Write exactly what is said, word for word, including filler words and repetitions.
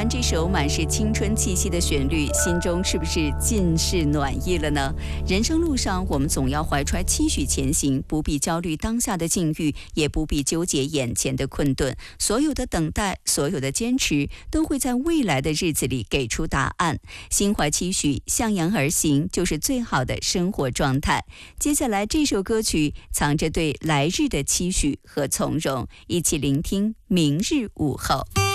完这首满是青春气息的旋律，心中是不是尽是暖意了呢？人生路上，我们总要怀揣期许前行，不必焦虑当下的境遇，也不必纠结眼前的困顿。所有的等待，所有的坚持，都会在未来的日子里给出答案。心怀期许，向阳而行，就是最好的生活状态。接下来这首歌曲藏着对来日的期许和从容，一起聆听明日午后。